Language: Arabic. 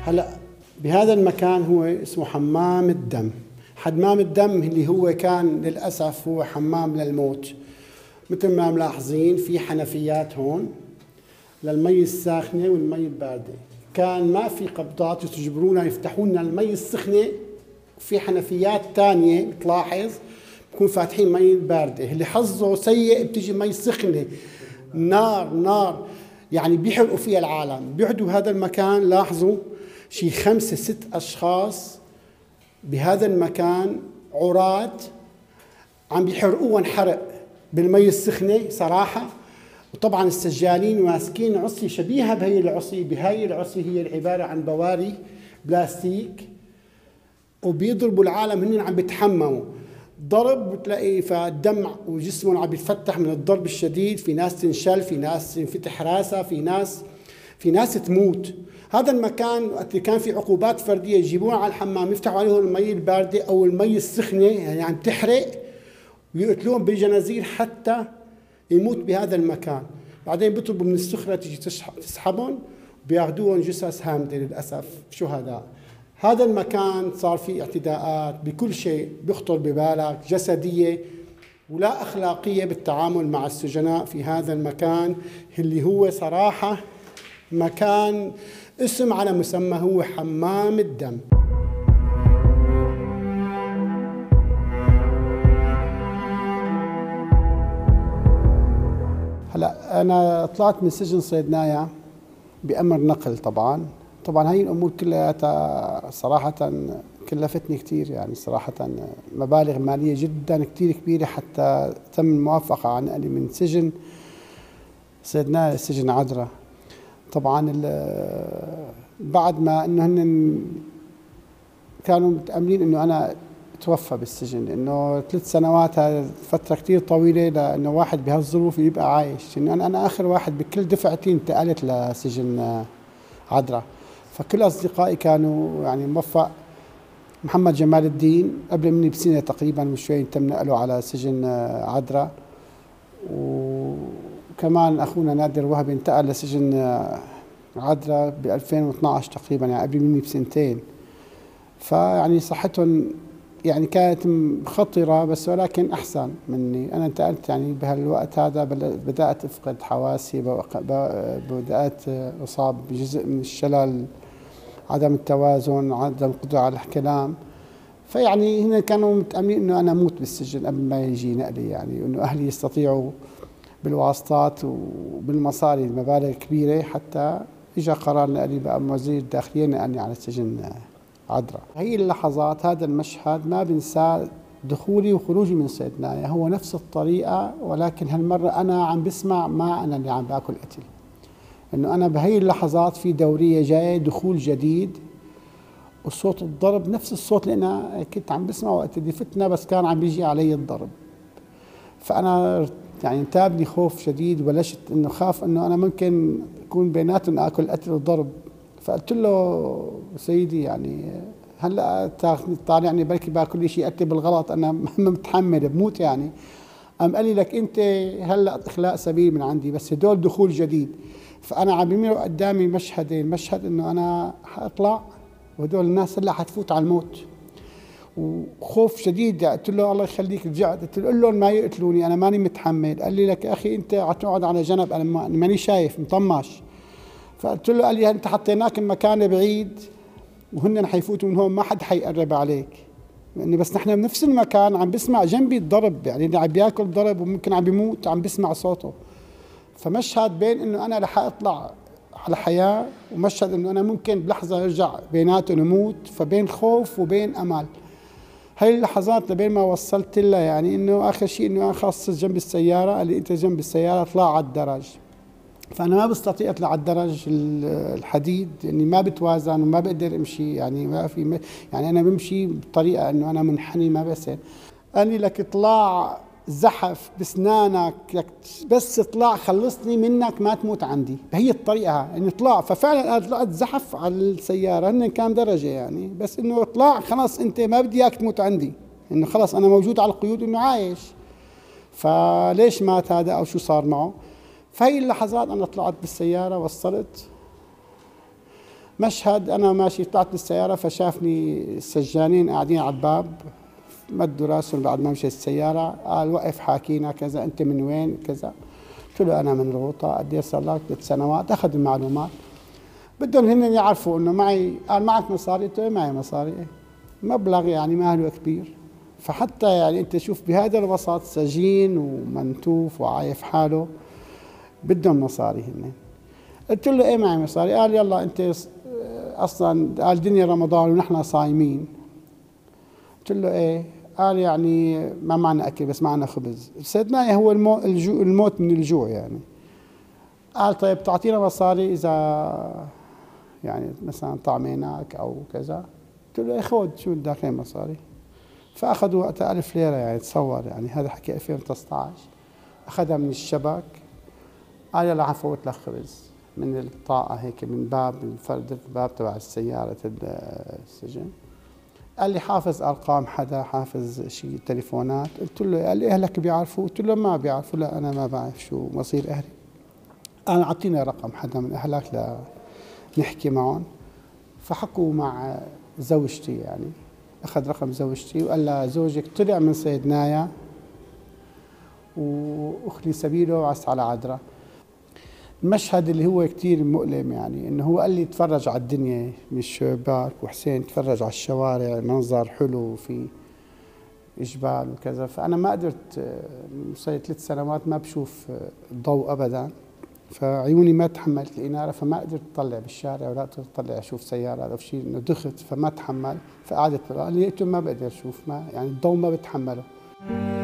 هلا بهذا المكان هو اسمه حمام الدم. حمام الدم اللي هو كان للأسف هو حمام للموت. مثل ما ملاحظين في حنفيات هون للمي الساخنة والمي الباردة. كان ما في قبضات يجبرونا يفتحوا لنا المي السخنة، وفي حنفيات تانية بتلاحظ بكون فاتحين مي الباردة. اللي حظه سيء بتيجي مي سخنة نار نار، يعني بيحرقوا فيها العالم. بيقعدوا هذا المكان، لاحظوا شي 5 6 أشخاص بهذا المكان عراة عم بيحرقوهم حرق بالمي السخنة صراحة. وطبعا السجالين ماسكين عصي شبيهة بهي العصي. بهاي العصي هي عبارة عن بواري بلاستيك، وبيضربوا العالم هن عم بيتحمموا ضرب، بتلاقي فالدم وجسمهم عم بيتفتح من الضرب الشديد. في ناس تنشل، في ناس ينفتح راسها، في ناس تموت. هذا المكان وقت كان في عقوبات فرديه يجيبوها على الحمام يفتحوا عليهم المي البارده او المي السخنه، يعني عم تحرق، ويقتلوهم بالجنازير حتى يموت بهذا المكان. بعدين بيطلبوا من السخره تيجي تسحبهم، بياخذوهم جثث هامده للاسف شهداء. هذا المكان صار فيه اعتداءات بكل شيء بيخطر ببالك، جسديه ولا اخلاقيه بالتعامل مع السجناء في هذا المكان اللي هو صراحه مكان اسم على مسمى، هو حمام الدم. هلا انا طلعت من سجن صيدنايا بأمر نقل. طبعا هاي الامور كلها صراحه كلفتني كثير، يعني صراحه مبالغ ماليه جدا كثير كبيره حتى تم الموافقه على نقلي من سجن صيدنايا لسجن عدرا. طبعا بعد ما انه هن كانوا متأملين انه انا اتوفى بالسجن، لانه 3 سنوات هذه فتره كثير طويله لانه واحد بهالظروف يبقى عايش. انه انا اخر واحد بكل دفعتي انتقلت لسجن عدرا، فكل اصدقائي كانوا يعني موفق. محمد جمال الدين قبل مني بسنه تقريبا وشوي تم نقله على سجن عدرا، وكمان اخونا نادر وهبي انتقل لسجن عدرا ب 2012 تقريبا، يعني قبل مني بسنتين. فيعني صحتهم يعني كانت خطرة، بس ولكن أحسن مني. أنا انتقلت يعني بهالوقت هذا بدأت أفقد حواسي، بدأت أصاب بجزء من الشلل، عدم التوازن، عدم القدرة على الكلام. فيعني هنا كانوا متأملين إنه أنا أموت بالسجن قبل ما يجي نقلي، يعني إنه أهلي يستطيعوا بالواسطات وبالمصاري المبالغ كبيرة حتى إجا قرار نقلي بقى وزير الداخلية نقلني على سجن عدرا. هي اللحظات، هذا المشهد ما بنساه، دخولي وخروجي من صيدنايا هو نفس الطريقة، ولكن هالمرة أنا عم بسمع ما أنا اللي عم باكل قتل. إنه أنا بهي اللحظات في دورية جاية، دخول جديد، وصوت الضرب نفس الصوت اللي أنا كنت عم بسمعه وقت اللي فتنا، بس كان عم بيجي علي الضرب. فأنا يعني انتابني خوف شديد، وبلشت إنه خاف إنه أنا ممكن يكون بيناتهم آكل قتل وضرب. فقلت له سيدي يعني هلا طالعني بركي باكل شيء قتل بالغلط، انا متحمل بموت يعني. قام قال لي لك انت هلا اخلاء سبيل من عندي، بس هدول دخول جديد. فانا عم بيمروا قدامي مشهدين، مشهد انه انا حاطلع وهدول الناس هلا حتفوت على الموت، وخوف شديد. قلت له الله يخليك رجعت قلت له قل لهم ما يقتلوني، انا ماني متحمل. قال لي لك يا اخي انت حتقعد على جنب، انا ماني شايف مطمش. فقلت له، قال لي انت حطيناك بمكان بعيد وهن حيفوتوا من هون، ما حد حيقرب عليك، يعني بس نحن بنفس المكان عم بسمع جنبي الضرب، يعني اللي عم بياكل ضرب وممكن عم بيموت عم بسمع صوته. فمشهد بين انه انا رح اطلع على حياه، ومشهد انه انا ممكن بلحظه يرجع بيناتهم نموت، فبين خوف وبين امل. هاي اللحظات لبين ما وصلت لها، يعني انه اخر شيء انه انا خاص جنب السياره، قال لي انت جنب السياره اطلع على الدرج. فأنا ما بستطيع أطلع على الدرج الحديد لأني ما بتوازن وما بقدر أمشي، يعني ما في يعني أنا بمشي بطريقة إنه أنا منحني ما بصير. قال لي لك اطلع زحف بسنانك، لك بس اطلع خلصني منك ما تموت عندي، بهي الطريقة إني اطلع. ففعلا أنا طلعت زحف على السيارة، هن كان درجة يعني، بس إنه اطلع خلاص أنت ما بدي إياك تموت عندي، إنه خلاص أنا موجود على القيود إنه عايش. فليش مات هذا أو شو صار معه؟ فهي اللحظات أنا طلعت بالسيارة، وصلت مشهد أنا ماشي طلعت بالسيارة فشافني السجانين قاعدين على الباب، مدوا راسهم بعد ما مشيت السيارة، قال وقف حاكينا كذا، أنت من وين كذا. قلت له أنا من الغوطة، قد ايه صار لك؟ 3 سنوات. أخذ المعلومات، بدهم هن يعرفوا إنه معي. قال معك مصاري؟ قلت له معي مصاري، مبلغ يعني ما هو كبير. فحتى يعني أنت شوف بهذا الوسط سجين ومنتوف وعايف حاله بدهم مصاري هن. قلت له ايه معي مصاري؟ قال يلا انت اصلا قال دنيا رمضان ونحن صايمين. قلت له ايه؟ قال يعني ما معنا اكل بس معنا خبز. سيدنا هو الموت من الجوع يعني. قال طيب تعطينا مصاري اذا يعني مثلا طعميناك او كذا. قلت له ايه خذ شو بدك مصاري. فاخذوا وقتها 1000 ليره يعني تصور، يعني هذا حكي 2013. اخذها من الشبك، قال يلا حفوت لك خبز من الطاقة هيك من باب فرد الباب تبع السيارة السجن. قال لي حافظ أرقام حدا، حافظ شيء تليفونات؟ قلت له. قال لي أهلك بيعرفوا؟ قلت له ما بيعرفوا. لا أنا ما بعرف شو مصير أهلي. قال أعطينا رقم حدا من أهلك لنحكي معهم. فحكوا مع زوجتي يعني، أخذ رقم زوجتي وقال لها زوجك طلع من صيدنايا وأخلي سبيله وعس على عذرة. المشهد اللي هو كتير مؤلم يعني، انه هو قال لي تفرج على الدنيا من الشباك، وحسين تفرج على الشوارع منظر حلو وفي جبال وكذا. فانا ما قدرت، صار 3 سنوات ما بشوف الضوء ابدا، فعيوني ما تحملت الاناره، فما قدرت اطلع بالشارع ولا قدرت اطلع اشوف سياره او شيء، انه دخت فما تحمل. فقعدت قال لي ما بقدر اشوف، ما يعني الضوء ما بتحمله.